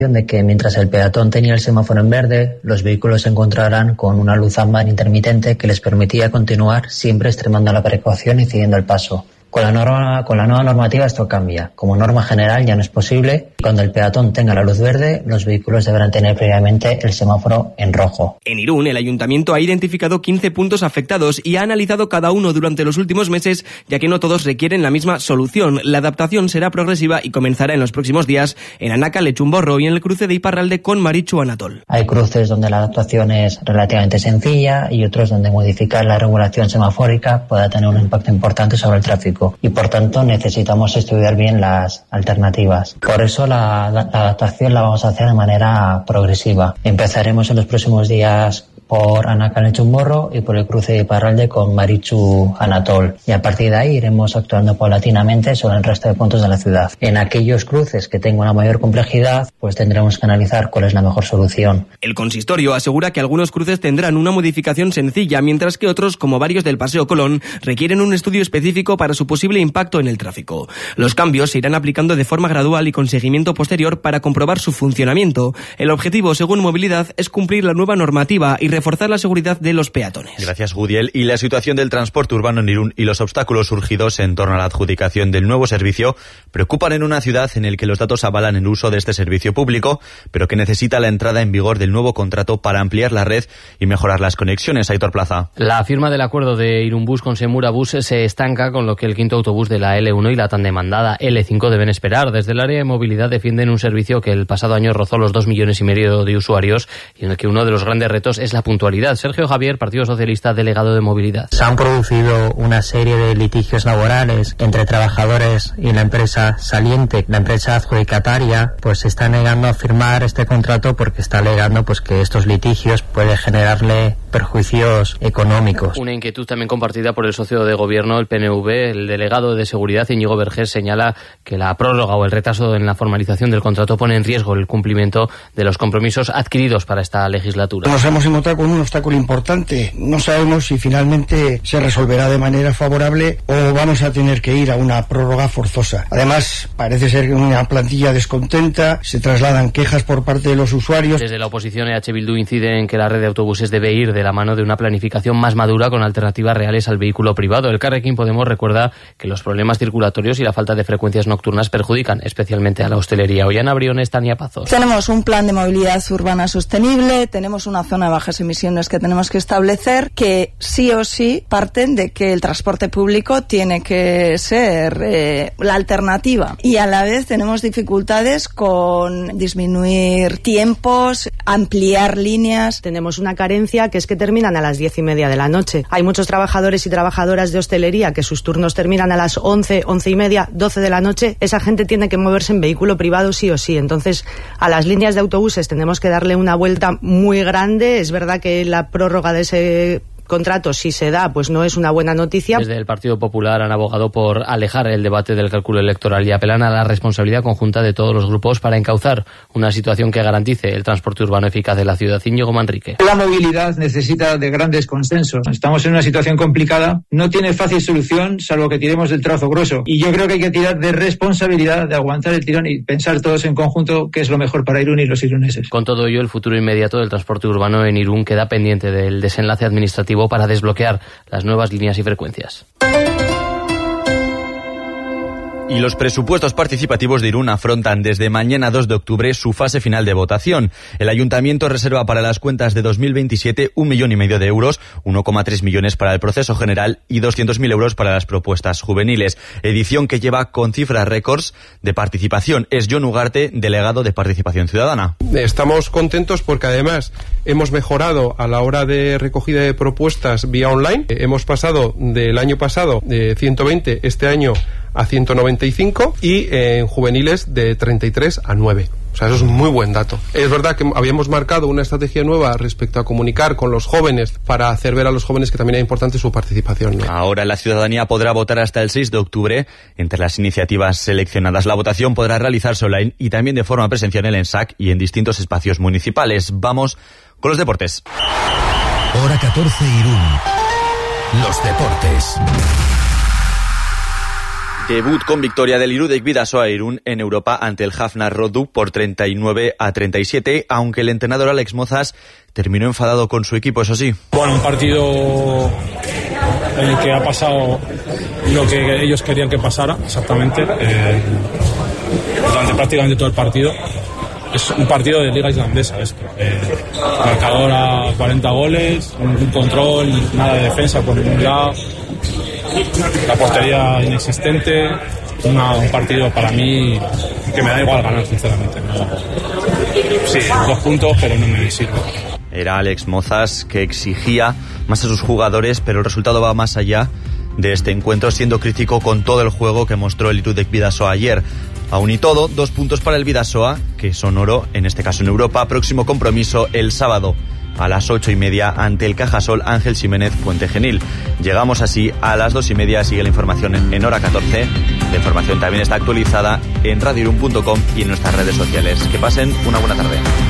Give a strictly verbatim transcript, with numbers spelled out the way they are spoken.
de que mientras el peatón tenía el semáforo en verde, los vehículos se encontrarán con una luz ámbar intermitente que les permitía continuar siempre extremando la precaución y siguiendo el paso. Con la, norma, con la nueva normativa esto cambia. Como norma general ya no es posible. Cuando el peatón tenga la luz verde, los vehículos deberán tener previamente el semáforo en rojo. En Irún, el ayuntamiento ha identificado quince puntos afectados y ha analizado cada uno durante los últimos meses, ya que no todos requieren la misma solución. La adaptación será progresiva y comenzará en los próximos días en Anaca, Lechumborro y en el cruce de Iparralde con Marichu Anatol. Hay cruces donde la adaptación es relativamente sencilla y otros donde modificar la regulación semafórica pueda tener un impacto importante sobre el tráfico. Y por tanto necesitamos estudiar bien las alternativas. Por eso la, la adaptación la vamos a hacer de manera progresiva. Empezaremos en los próximos días por Anaca Lechumborro y por el cruce de Iparralde con Marichu Anatol. Y a partir de ahí iremos actuando paulatinamente sobre el resto de puntos de la ciudad. En aquellos cruces que tengan una mayor complejidad, pues tendremos que analizar cuál es la mejor solución. El consistorio asegura que algunos cruces tendrán una modificación sencilla, mientras que otros, como varios del Paseo Colón, requieren un estudio específico para su posible impacto en el tráfico. Los cambios se irán aplicando de forma gradual y con seguimiento posterior para comprobar su funcionamiento. El objetivo, según Movilidad, es cumplir la nueva normativa y reforzar la seguridad de los peatones. Gracias, Gudiel. Y la situación del transporte urbano en Irún y los obstáculos surgidos en torno a la adjudicación del nuevo servicio preocupan en una ciudad en la que los datos avalan el uso de este servicio público, pero que necesita la entrada en vigor del nuevo contrato para ampliar la red y mejorar las conexiones. Aitor Plaza. La firma del acuerdo de Irunbus con Semura Bus se estanca, con lo que el quinto autobús de la ele uno y la tan demandada ele cinco deben esperar. Desde el área de movilidad defienden un servicio que el pasado año rozó los dos millones y medio de usuarios y en el que uno de los grandes retos es la puntualidad. Sergio Javier, Partido Socialista, delegado de movilidad. Se han producido una serie de litigios laborales entre trabajadores y la empresa saliente. La empresa adjudicataria pues se está negando a firmar este contrato porque está alegando pues que estos litigios pueden generarle perjuicios económicos. Una inquietud también compartida por el socio de gobierno, el P N V. El delegado de Seguridad, Íñigo Vergés, señala que la prórroga o el retraso en la formalización del contrato pone en riesgo el cumplimiento de los compromisos adquiridos para esta legislatura. Nos hemos encontrado con un obstáculo importante. No sabemos si finalmente se resolverá de manera favorable o vamos a tener que ir a una prórroga forzosa. Además, parece ser una plantilla descontenta, se trasladan quejas por parte de los usuarios. Desde la oposición, E H Bildu incide en que la red de autobuses debe ir de la mano de una planificación más madura con alternativas reales al vehículo privado. El Carrequín Podemos recuerda que los problemas circulatorios y la falta de frecuencias nocturnas perjudican especialmente a la hostelería. Ollana Briones, Tania Pazos. Tenemos un plan de movilidad urbana sostenible, tenemos una zona de bajas emisiones que tenemos que establecer, que sí o sí parten de que el transporte público tiene que ser eh, la alternativa. Y a la vez tenemos dificultades con disminuir tiempos, ampliar líneas. Tenemos una carencia que es que terminan a las diez y media de la noche. Hay muchos trabajadores y trabajadoras de hostelería que sus turnos terminan a las once, once y media, doce de la noche. Esa gente tiene que moverse en vehículo privado sí o sí. Entonces, a las líneas de autobuses tenemos que darle una vuelta muy grande. Es verdad que la prórroga de ese contrato, si se da, pues no es una buena noticia. Desde el Partido Popular han abogado por alejar el debate del cálculo electoral y apelan a la responsabilidad conjunta de todos los grupos para encauzar una situación que garantice el transporte urbano eficaz de la ciudad. Íñigo Manrique. La movilidad necesita de grandes consensos. Estamos en una situación complicada, no tiene fácil solución salvo que tiremos del trazo grueso. Y yo creo que hay que tirar de responsabilidad, de aguantar el tirón y pensar todos en conjunto qué es lo mejor para Irún y los iruneses. Con todo ello, el futuro inmediato del transporte urbano en Irún queda pendiente del desenlace administrativo para desbloquear las nuevas líneas y frecuencias. Y los presupuestos participativos de Irún afrontan desde mañana dos de octubre su fase final de votación. El Ayuntamiento reserva para las cuentas de dos mil veintisiete un millón y medio de euros, uno coma tres millones para el proceso general y doscientos mil euros para las propuestas juveniles. Edición que lleva con cifras récords de participación. Es Jon Ugarte, delegado de Participación Ciudadana. Estamos contentos porque además hemos mejorado a la hora de recogida de propuestas vía online. Hemos pasado del año pasado de ciento veinte este año a ciento noventa y cinco y eh, en juveniles de treinta y tres a nueve. O sea, eso es un muy buen dato. Es verdad que habíamos marcado una estrategia nueva respecto a comunicar con los jóvenes para hacer ver a los jóvenes que también es importante su participación, ¿no? Ahora la ciudadanía podrá votar hasta el seis de octubre. Entre las iniciativas seleccionadas, la votación podrá realizarse online y también de forma presencial en el S A C y en distintos espacios municipales. Vamos con los deportes. Hora catorce, Irún. Los deportes. Debut con victoria del Irudek Bidasoa Irún en Europa ante el Hafnar Roduk por treinta y nueve a treinta y siete, aunque el entrenador Alex Mozas terminó enfadado con su equipo, eso sí. Bueno, un partido en el que ha pasado lo que ellos querían que pasara, exactamente, eh, durante prácticamente todo el partido. Es un partido de liga islandesa esto. Eh, marcador a cuarenta goles, un, un control, nada de defensa por ningún lado, la portería inexistente, una, un partido para mí que me da igual ganar, sinceramente. No, sí, dos puntos, pero no me sirve. Era Alex Mozas, que exigía más a sus jugadores, pero el resultado va más allá de este encuentro, siendo crítico con todo el juego que mostró el Irudek Bidasoa ayer. Aún y todo, dos puntos para el Bidasoa, que son oro, en este caso en Europa. Próximo compromiso el sábado a las ocho y media ante el Cajasol Ángel Ximénez Puente Genil. Llegamos así a las dos y media. Sigue la información en, en hora catorce. La información también está actualizada en radio irún punto com y en nuestras redes sociales. Que pasen una buena tarde.